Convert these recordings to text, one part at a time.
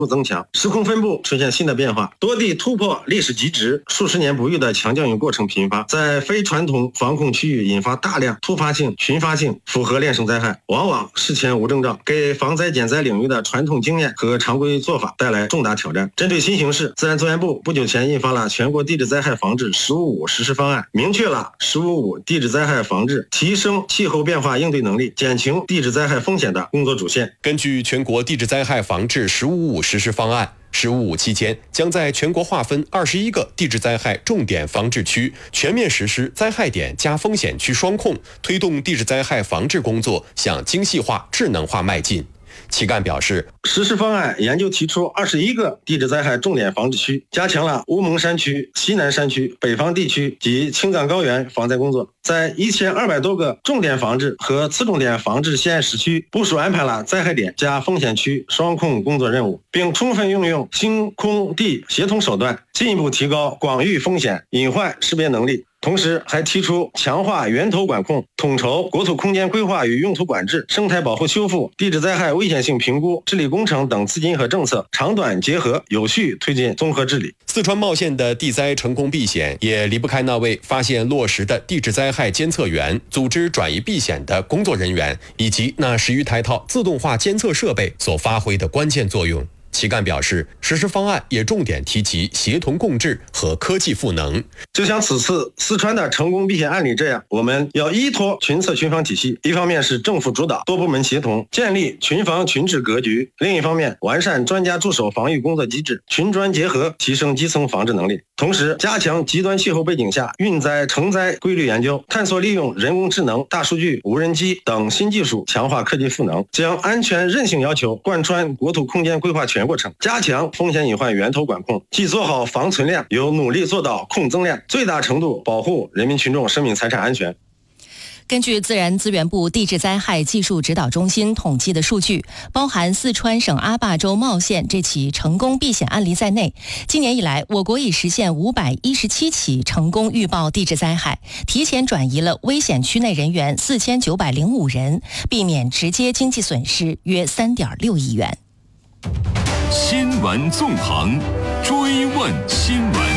度增强，时空分布出现新的变化，多地突破历史极值，数十年不遇的强降雨过程频发，在非传统防控区域引发大量突发性、群发性复合链生灾害，往往事前无征兆，给防灾减灾领域的传统经验和常规做法带来重大挑战。针对新形势，自然资源部不久前印发了全国地质灾害防治“十五五”实施方案，明确了“十五五”地质灾害防治、提升气候变化应对能力、减轻地质灾害风险的工作主线。 根据全国地质灾害防治“十五五”实施方案，“15+5”期间将在全国划分21个地质灾害重点防治区，全面实施灾害点加风险区双控，推动地质灾害防治工作向精细化、智能化迈进。齐干表示， 实施方案研究提出21个地质灾害重点防治区，加强了乌蒙山区、西南山区、北方地区及青藏高原防灾工作，在1200多个重点防治和次重点防治县市区部署安排了灾害点加风险区双控工作任务，并充分运用星空地协同手段，进一步提高广域风险隐患识别能力。同时还提出强化源头管控，统筹国土空间规划与用途管制、生态保护修复、地质灾害危险性评估、治理工程等资金和政策长短结合，有序推进综合治理。 四川茂县的地灾成功避险，也离不开那位发现落实的地质灾害监测员、组织转移避险的工作人员，以及那10余台套自动化监测设备所发挥的关键作用。齐干表示，实施方案也重点提及协同共治和科技赋能。 就像此次四川的成功避险案例这样，我们要依托群策群防体系，一方面是政府主导、多部门协同，建立群防群治格局；另一方面，完善专家驻守防御工作机制，群专结合，提升基层防治能力。同时，加强极端气候背景下运灾成灾规律研究，探索利用人工智能、大数据、无人机等新技术，强化科技赋能，将安全韧性要求贯穿国土空间规划全过程，加强风险隐患源头管控，既做好防存量，又努力做到控增量，最大程度保护人民群众生命财产安全。 根据自然资源部地质灾害技术指导中心统计的数据，包含四川省阿坝州茂县这起成功避险案例在内，今年以来，我国已实现517起成功预报地质灾害，提前转移了危险区内人员4905人，避免直接经济损失约3.6亿元。 新闻纵横，追问新闻。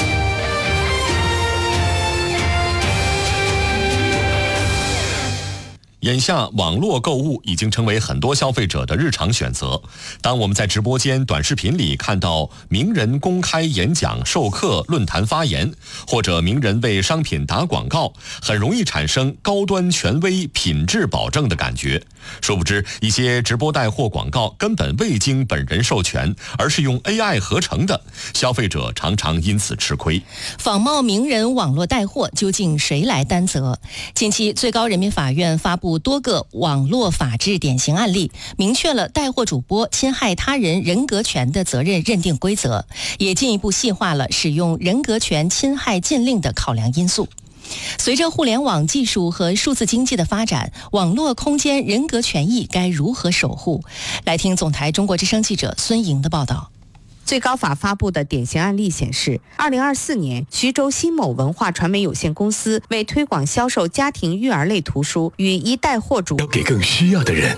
眼下，网络购物已经成为很多消费者的日常选择。当我们在直播间、短视频里看到名人公开演讲、授课、论坛发言，或者名人为商品打广告，很容易产生高端、权威、品质保证的感觉。殊不知，一些直播带货广告根本未经本人授权，而是用 AI 合成的，消费者常常因此吃亏。 仿冒名人网络带货，究竟谁来担责？近期，最高人民法院发布多个网络法治典型案例，明确了带货主播侵害他人人格权的责任认定规则，也进一步细化了使用人格权侵害禁令的考量因素。随着互联网技术和数字经济的发展，网络空间人格权益该如何守护？来听总台中国之声记者孙莹的报道。 最高法发布的典型案例显示，2024年，徐州新某文化传媒有限公司为推广销售家庭育儿类图书，与一带货主要给更需要的人，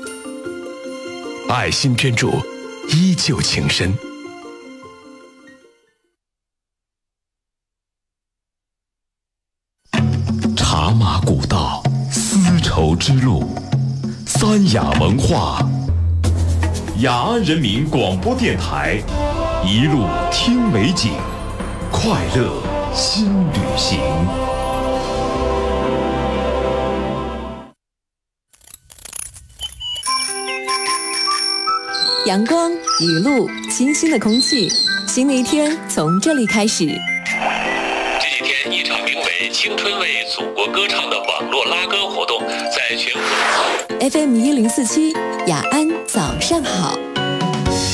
爱心捐助，依旧情深。茶马古道，丝绸之路，三雅文化，雅安人民广播电台，一路听美景，快乐新旅行。 阳光、雨露、清新的空气，新的一天从这里开始。 这几天，一场名为“青春为祖国歌唱”的网络拉歌活动在全国。 FM 1047，雅安早上好。